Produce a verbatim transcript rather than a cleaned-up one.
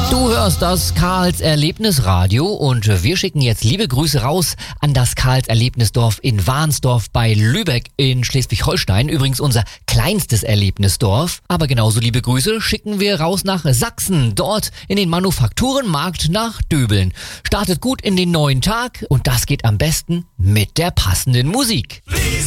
Du hörst das Karls Erlebnisradio und wir schicken jetzt liebe Grüße raus an das Karls Erlebnisdorf in Wahnsdorf bei Lübeck in Schleswig-Holstein. Übrigens unser kleinstes Erlebnisdorf. Aber genauso liebe Grüße schicken wir raus nach Sachsen, dort in den Manufakturenmarkt nach Döbeln. Startet gut in den neuen Tag und das geht am besten mit der passenden Musik.